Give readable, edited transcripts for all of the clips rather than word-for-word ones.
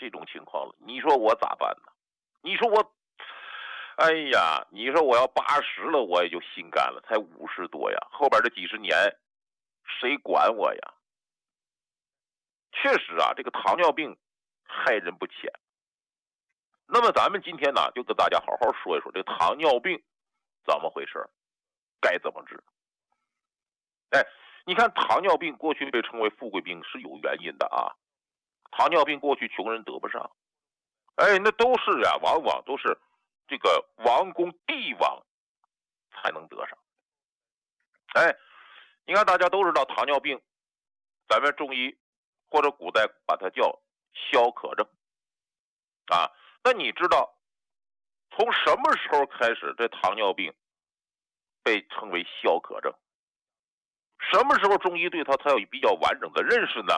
这种情况了，你说我咋办呢？你说我，哎呀，你说我要80了，我也就心甘了，才50多呀，后边这几十年谁管我呀？确实啊，这个糖尿病害人不浅。那么咱们今天呢，就跟大家好好说一说这糖尿病怎么回事，该怎么治。哎，你看糖尿病过去被称为富贵病是有原因的啊。糖尿病过去穷人得不上，哎，那都是呀，往往都是这个王公帝王才能得上。哎，你看大家都知道糖尿病，咱们中医或者古代把它叫消渴症啊。那你知道从什么时候开始这糖尿病被称为消渴症？什么时候中医对它才有比较完整的认识呢？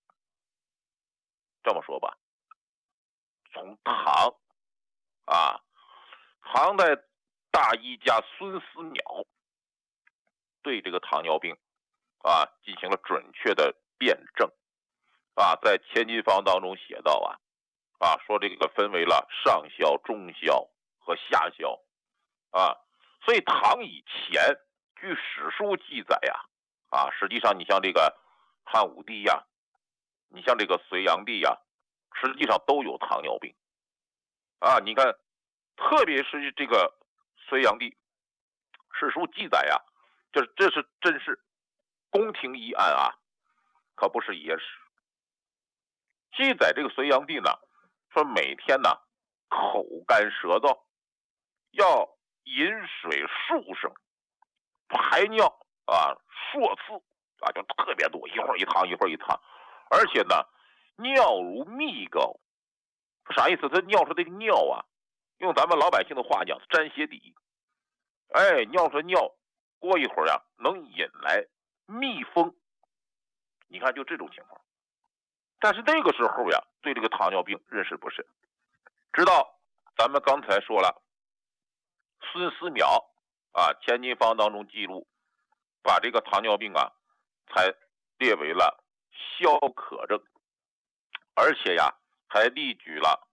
这么说吧，从唐啊，唐代大医家孙思邈对这个糖尿病啊进行了准确的辩证啊，在《千金方》当中写到说这个分为了上消、中消和下消啊，所以唐以前据史书记载实际上你像这个汉武帝你像这个隋炀帝实际上都有糖尿病啊。你看，特别是这个隋炀帝，史书记载这是真事，宫廷医案可不是野史。记载这个隋炀帝呢，说每天呢口干舌燥，要饮水数升，排尿数次就特别多，一会儿一趟一会儿一趟，而且呢尿如蜜膏。啥意思？他尿出这个尿用咱们老百姓的话讲沾鞋底，哎，尿出尿过一会儿能引来蜜蜂。你看就这种情况。但是那个时候对这个糖尿病认识不深，直到咱们刚才说了，孙思邈千金方当中记录，把这个糖尿病才列为了消渴症，而且还列举了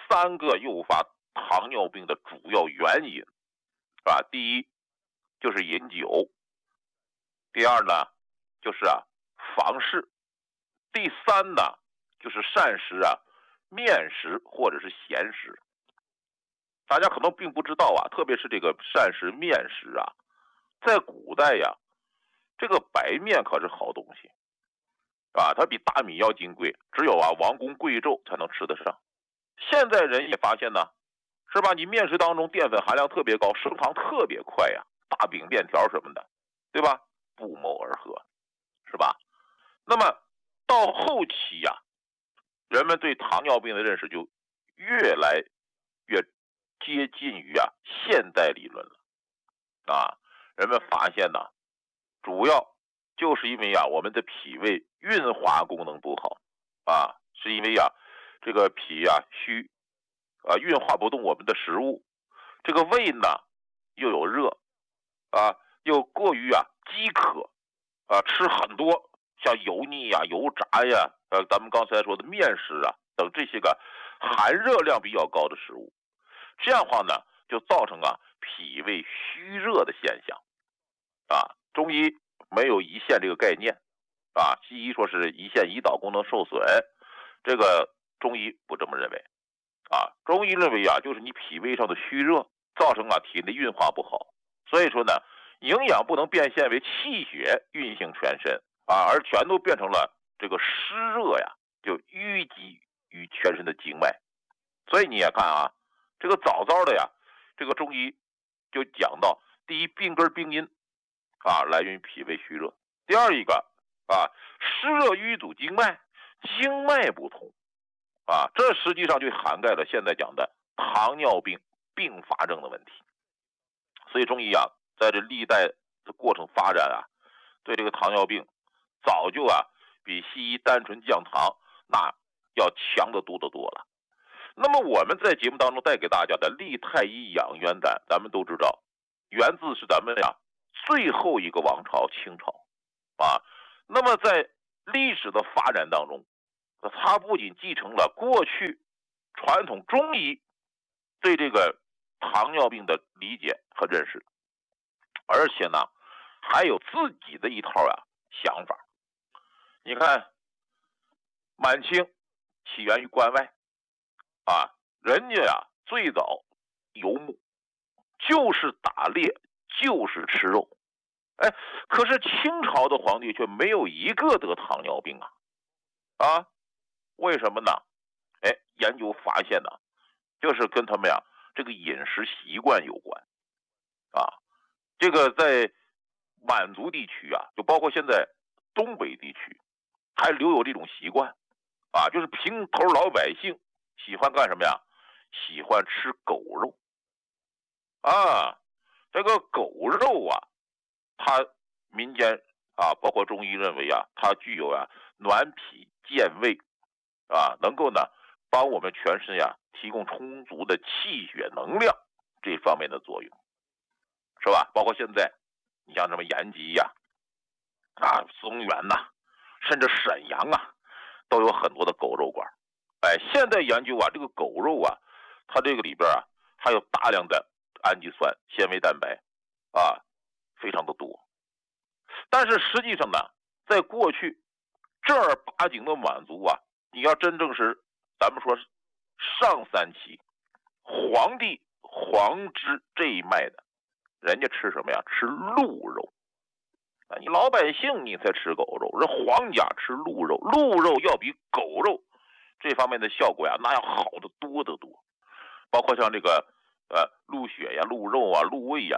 3个诱发糖尿病的主要原因第一就是饮酒，第二呢就是房事，第三呢就是膳食面食或者是咸食。大家可能并不知道特别是这个膳食面食在古代这个白面可是好东西它比大米要金贵，只有王公贵胄才能吃得上。现在人也发现呢，是吧？你面食当中淀粉含量特别高，升糖特别快大饼面条什么的，对吧？不谋而合，是吧？那么到后期人们对糖尿病的认识就越来越接近于现代理论了人们发现呢，主要就是因为我们的脾胃运化功能不好是因为这个脾虚运化不动我们的食物，这个胃呢又有热又过于饥渴吃很多像油腻油炸咱们刚才说的面食等这些个含热量比较高的食物，这样的话呢就造成脾胃虚热的现象中医没有胰腺这个概念西医说是胰腺胰岛功能受损，这个中医不这么认为中医认为就是你脾胃上的虚热造成体内运化不好，所以说呢营养不能变现为气血运行全身而全都变成了这个湿热就淤积于全身的经脉。所以你也看这个早早的这个中医就讲到，第一病根病因来源于脾胃虚热，第二一个湿热淤阻经脉，经脉不通这实际上就涵盖了现在讲的糖尿病并发症的问题。所以中医在这历代的过程发展对这个糖尿病早就比西医单纯降糖那要强得多得多了。那么我们在节目当中带给大家的利太医养元胆，咱们都知道源自是咱们最后一个王朝清朝那么在历史的发展当中他不仅继承了过去传统中医对这个糖尿病的理解和认识，而且呢还有自己的一套想法。你看满清起源于关外人家最早游牧，就是打猎，就是吃肉。可是清朝的皇帝却没有一个得糖尿病为什么呢？研究发现呢，就是跟他们这个饮食习惯有关这个在满族地区就包括现在东北地区，还留有这种习惯就是平头老百姓喜欢干什么喜欢吃狗肉这个狗肉它民间包括中医认为它具有暖脾健胃能够呢帮我们全身提供充足的气血能量这方面的作用，是吧？包括现在你像什么延吉松原甚至沈阳都有很多的狗肉馆。现在研究这个狗肉它这个里边还有大量的氨基酸、纤维蛋白非常的多。但是实际上呢，在过去正儿八经的满族你要真正是咱们说上三期皇帝皇之这一脉的，人家吃什么吃鹿肉你老百姓你才吃狗肉，人皇家吃鹿肉，鹿肉要比狗肉这方面的效果那要好得多得多。包括像这个鹿血鹿肉鹿味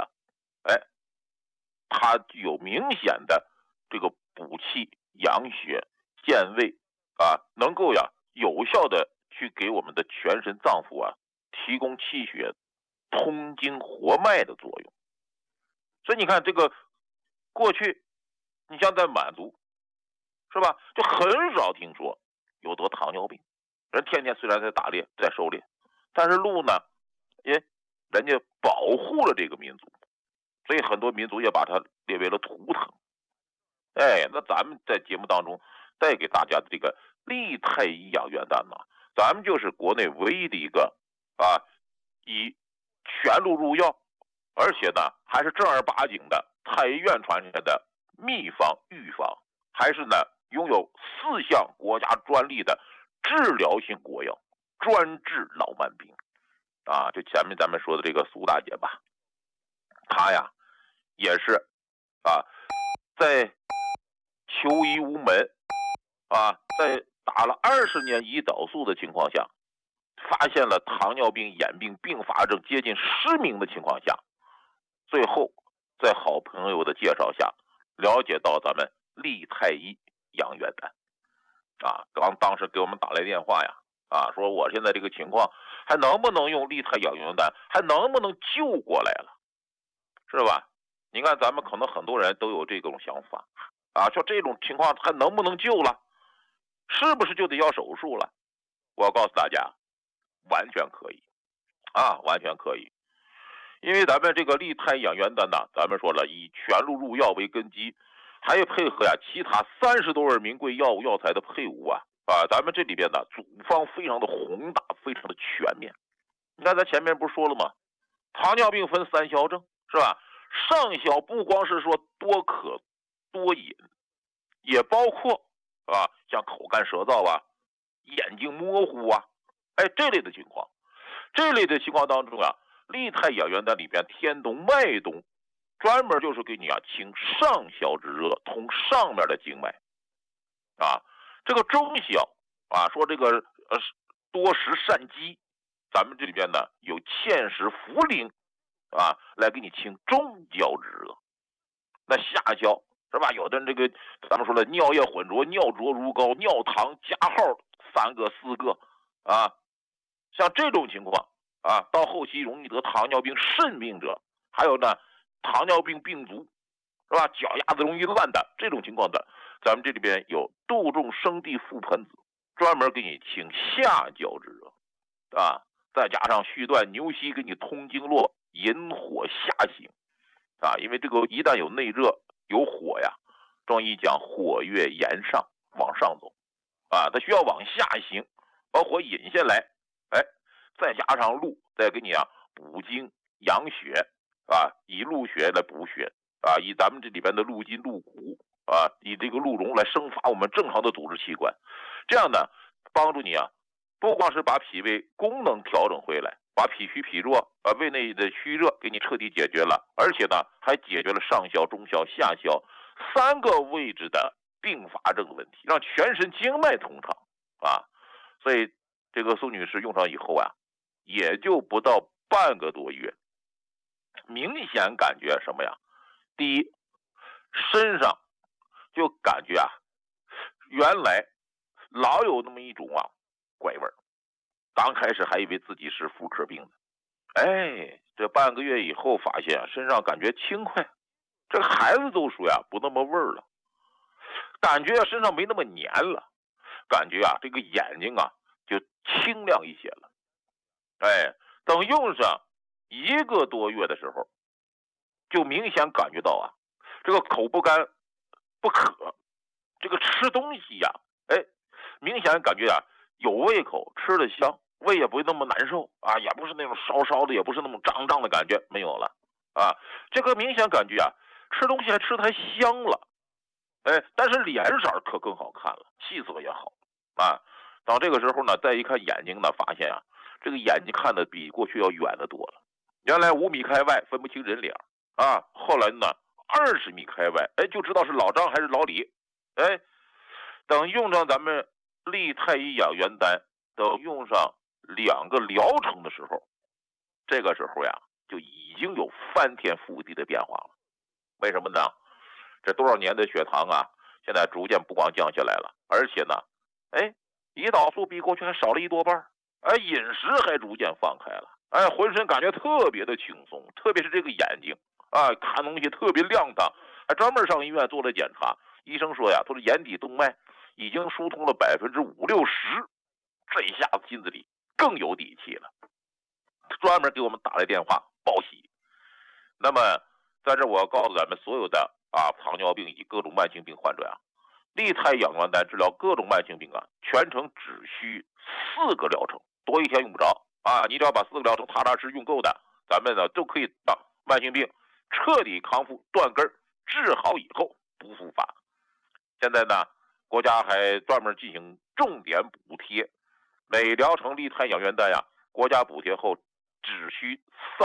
它具有明显的这个补气养血健胃能够有效的去给我们的全身脏腑提供气血通经活脉的作用。所以你看这个过去你像在满族是吧，就很少听说有得糖尿病。人天天虽然在打猎在狩猎，但是鹿呢人家保护了这个民族，所以很多民族也把它列为了图腾。那咱们在节目当中带给大家的这个利太医养元丹咱们就是国内唯一的一个以全鹿入药，而且呢还是正儿八经的太医院传下来的秘方御方，还是呢拥有4项国家专利的治疗性国药，专治老慢病就前面咱们说的这个苏大姐吧，她也是在求医无门在打了20年胰岛素的情况下，发现了糖尿病眼病并发症接近失明的情况下，最后在好朋友的介绍下了解到咱们利太医养元丹当时给我们打来电话说我现在这个情况还能不能用利太养元丹，还能不能救过来了，是吧？你看咱们可能很多人都有这种想法说这种情况还能不能救了，是不是就得要手术了？我告诉大家完全可以完全可以。因为咱们这个利太养元丹咱们说了以全鹿入药为根基，还有配合其他30多味名贵药物药材的配伍咱们这里边组方非常的宏大，非常的全面。你看咱前面不是说了吗？糖尿病分3消症是吧？上消不光是说多渴多饮，也包括像口干舌燥眼睛模糊这类的情况。这类的情况当中利太养元丹里边天冬脉冬专门就是给你清上消之热，通上面的经脉这个中消说这个多食善饥，咱们这里边呢有芡实茯苓来给你清中焦之热。那下焦是吧？有的人这个咱们说了尿液浑浊，尿浊如膏，尿糖加号3个4个像这种情况到后期容易得糖尿病肾病者，还有呢糖尿病病足是吧？脚丫子容易乱的这种情况的，咱们这里边有杜仲生地覆盆子，专门给你清下焦之热再加上续断牛膝给你通经络，引火下行因为这个一旦有内热有火中医讲火跃炎上往上走啊，它需要往下行，把火引下来，哎，再加上鹿，再给你补精养血啊，以鹿血来补血啊，以咱们这里边的鹿筋、鹿骨啊，以这个鹿茸来生发我们正常的组织器官，这样呢，帮助你不光是把脾胃功能调整回来，把脾虚脾弱胃内的虚热给你彻底解决了，而且呢，还解决了上消、中消、下消3个位置的并发症问题，让全身经脉通畅啊。所以这个苏女士用上以后也就不到半个多月，明显感觉什么呀？第一，身上就感觉原来老有那么一种怪味儿，刚开始还以为自己是妇科病呢，这半个月以后发现身上感觉轻快，这个孩子都说不那么味儿了，感觉身上没那么黏了，感觉这个眼睛就清亮一些了。等用上1个多月的时候，就明显感觉到这个口不干不渴，这个吃东西明显感觉有胃口，吃得香，胃也不会那么难受也不是那种烧烧的，也不是那种胀胀的感觉，没有了这个明显感觉吃东西还吃得还香了，但是脸色可更好看了，气色也好到这个时候呢，再一看眼睛呢，发现这个眼睛看得比过去要远得多了，原来5米开外分不清人脸后来呢20米开外就知道是老张还是老李。等用上咱们利太医养元丹，等用上2个疗程的时候，这个时候就已经有翻天覆地的变化了。为什么呢？这多少年的血糖现在逐渐不光降下来了，而且呢胰岛素比过去还少了1多半，饮食还逐渐放开了，浑身感觉特别的轻松，特别是这个眼睛看东西特别亮堂，还专门上医院做了检查，医生说说这眼底动脉已经疏通了50%-60%，这一下子心子里更有底气了，专门给我们打来电话报喜。那么在这我要告诉咱们所有的糖尿病以及各种慢性病患者利太养元丹治疗各种慢性病全程只需4个疗程，多1天用不着你只要把4个疗程踏踏实用够的，咱们呢就可以让慢性病彻底康复断根，治好以后不复发。现在呢国家还专门进行重点补贴，每疗程利太养元丹国家补贴后只需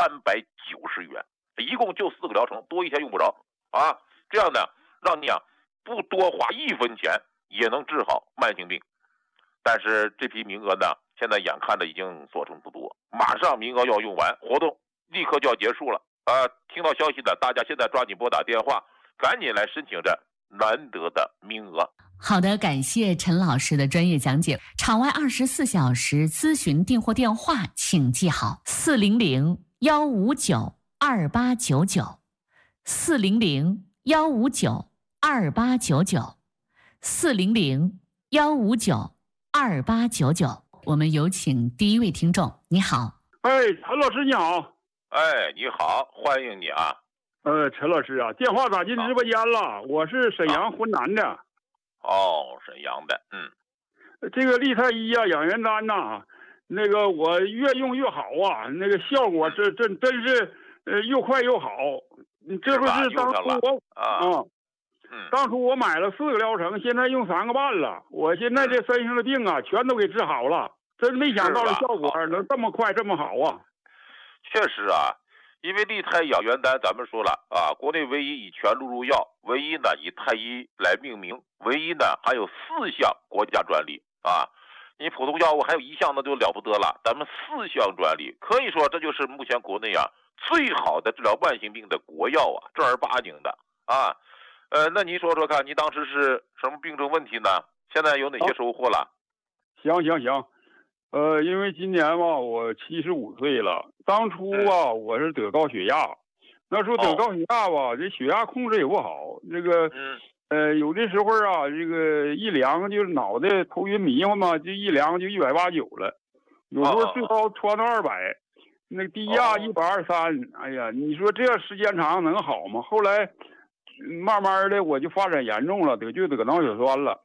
390元，一共就4个疗程，多1天用不着这样呢让你不多花1分钱也能治好慢性病。但是这批名额呢现在眼看着已经所剩不多，马上名额要用完，活动立刻就要结束了听到消息的大家现在抓紧拨打电话，赶紧来申请这难得的名额。 好的，感谢陈老师的专业讲解。场外24小时咨询订货电话请记好400-159-2899，400-159-2899，400-159-2899。我们有请第一位听众。你好。 陈老师你好。 你好，欢迎你陈老师电话打进直播间了，我是沈阳浑南的。 沈阳的这个利太医养元丹那个我越用越好那个效果真是又快又好。这不是当初当初我买了4个疗程，现在用3个半了，我现在这身上的病全都给治好了，真没想到的效果能这么快这么好确实因为利太养元丹咱们说了国内唯一以全鹿入药，唯一呢以太医来命名，唯一呢还有4项国家专利你普通药物还有1项那就了不得了，咱们4项专利，可以说这就是目前国内最好的治疗慢性病的国药正儿八经的那您说说看，你当时是什么病症问题呢？现在有哪些收获了？ 行，因为今年我75岁了，当初我是得高血压，那时候得高血压这血压控制也不好，这个有的时候这个一量就是脑袋头晕迷糊嘛，就一量就189了，有时候最高窜到200，那低压123，哎呀，你说这时间长能好吗？后来慢慢的我就发展严重了，得脑血栓了，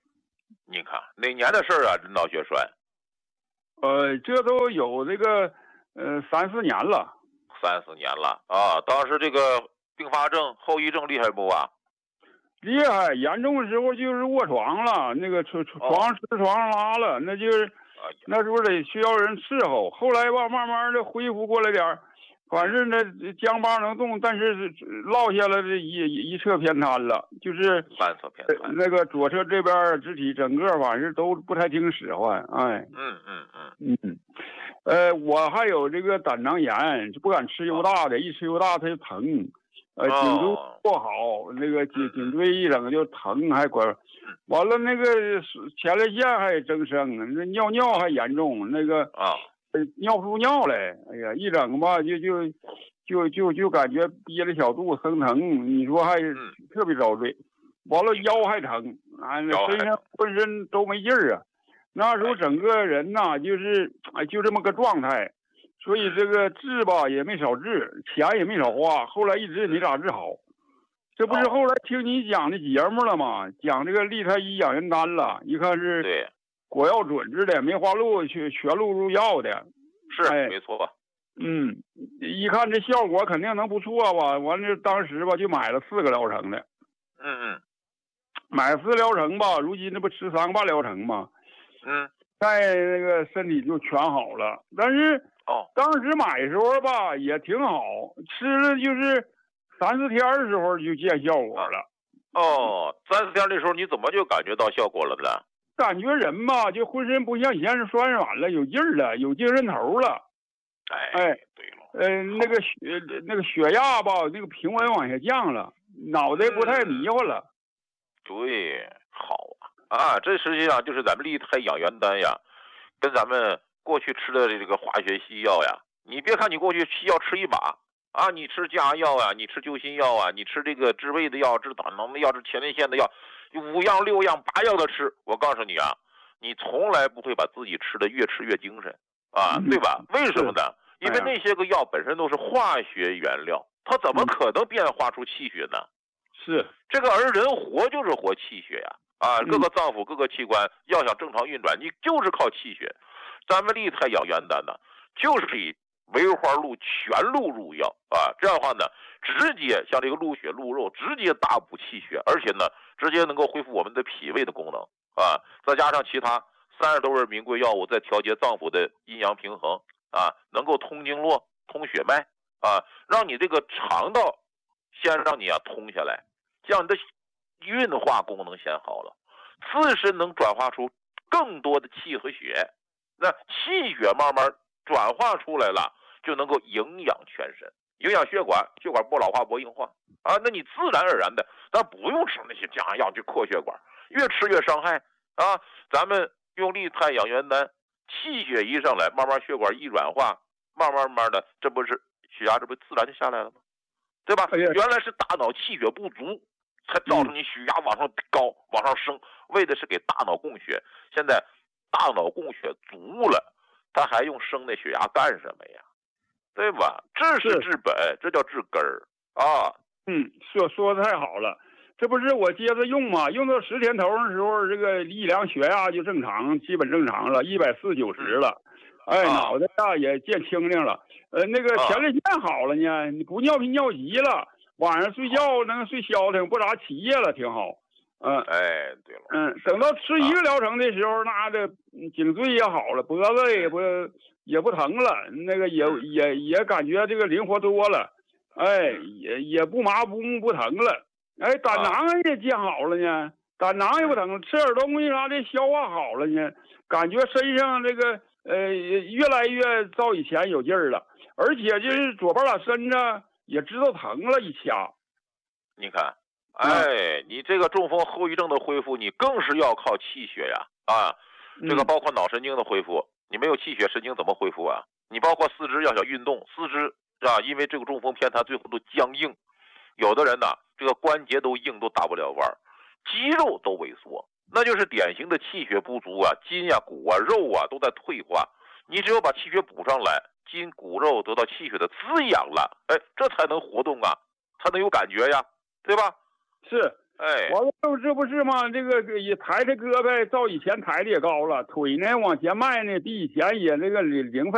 你看哪年的事儿啊？这脑血栓？ 这都有这个3、4年了。 3、4年了啊！当时这个并发症、后遗症厉害不啊？ 厉害，严重的时候就是卧床了，那个床上拉了，那就是那时候得需要人伺候。后来吧，慢慢的恢复过来点儿，反正那僵巴能动，但是落下了这一侧偏瘫了，就是半侧偏瘫。 那个左侧这边肢体整个反正都不太听使唤，哎。我还有这个胆囊炎，就不敢吃油大的，一吃油大它就疼。颈椎不好，那个颈椎一整就疼，还管。完了那个前列腺还增生，那尿还严重，那个尿不出尿来。哎呀，一整吧就感觉憋着小肚生疼，你说还特别遭罪。完了腰还疼啊，身上浑身都没劲儿啊。那时候整个人呐，就这么个状态，所以这个治吧也没少治，钱也没少花，后来一直也没咋治好。这不是后来听你讲的节目了吗？讲这个利他一养元丹了，一看是果药准治的，梅花鹿全鹿入药的， 是没错吧？ 一看这效果肯定能不错吧？完了当时吧就买了4个疗程的，买4疗程吧，如今这不吃3个半疗程吗？在那个身体就全好了，但是当时买的时候吧也挺好，吃了就是3、4天的时候就见效果了。 3、4天的时候你怎么就感觉到效果了呢？ 感觉人吧就浑身不像以前是酸软了，有劲儿了，有精神头了。 对了， 那个血压吧那个平稳往下降了，脑袋不太迷糊了。 对，好啊，这实际上就是咱们利他养元丹呀，跟咱们过去吃的这个化学西药呀，你别看你过去西药吃一把啊，你吃降压药啊，你吃救心药啊，你吃这个治胃的药、治胆囊的药、治前列腺的药，5样、6样、8样的吃，我告诉你啊，你从来不会把自己吃的越吃越精神啊，对吧？为什么呢？因为那些个药本身都是化学原料，它怎么可能变化出气血呢？ 是这个，而人活就是活气血呀。各个脏腑、各个器官要想正常运转，你就是靠气血。咱们利他养元丹呢，就是以梅花鹿全鹿入药啊，这样的话呢，直接像这个鹿血、鹿肉，直接大补气血，而且呢，直接能够恢复我们的脾胃的功能啊，再加上其他30多味名贵药物，在调节脏腑的阴阳平衡啊，能够通经络、通血脉啊，让你这个肠道先让你通下来，让你的运化功能先好了，自身能转化出更多的气和血，那气血慢慢转化出来了，就能够营养全身，营养血管，血管不老化不硬化啊，那你自然而然的，咱不用吃那些降压药去扩血管，越吃越伤害啊。咱们用利他养元丹，气血一上来，慢慢血管一软化，慢慢的，这不是血压这不自然就下来了吗？对吧？原来是大脑气血不足，才造成你血压往上高、往上升，为的是给大脑供血。现在大脑供血足了，他还用升的血压干什么呀？对吧？这是治本，这叫治根儿啊。 说的太好了，这不是我接着用吗？用到10天头的时候，这个一量血压就正常，基本正常了，140/90了。脑袋也见清静了。那个前列腺好了呢，你不尿频尿急了，晚上睡觉能睡消停，不咋起夜了，挺好。 对了。 等到吃1个疗程的时候，那这颈椎也好了，脖子也不疼了，那个也感觉这个灵活多了，也不麻不木不疼了。胆囊也见好了呢，胆囊也不疼了，吃点东西啥的消化好了呢，感觉身上这个越来越照以前有劲儿了，而且就是左半拉身子也知道疼了，一掐。 你看，你这个中风后遗症的恢复，你更是要靠气血呀啊！这个包括脑神经的恢复，你没有气血，神经怎么恢复啊？你包括四肢要想运动，四肢因为这个中风偏瘫，最后都僵硬，有的人呢，这个关节都硬，都打不了弯，肌肉都萎缩，那就是典型的气血不足啊，筋啊、骨啊、肉啊都在退化。你只有把气血补上来，筋骨肉得到气血的滋养了，这才能活动啊，才能有感觉呀，对吧？ 是， 哎， 完了这不是吗？这个也抬着胳膊，照以前抬的也高了，腿呢往前迈呢，比以前也这个零